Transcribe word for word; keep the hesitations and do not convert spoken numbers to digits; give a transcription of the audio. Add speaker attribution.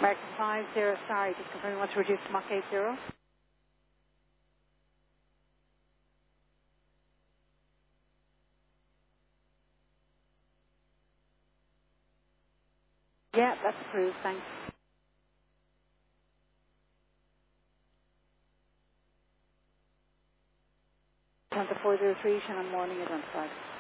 Speaker 1: American five zero, sorry, just confirming what's reduced to Mach eight zero. Yeah, that's approved, thanks. Panther four zero three, Shannon Morning identified.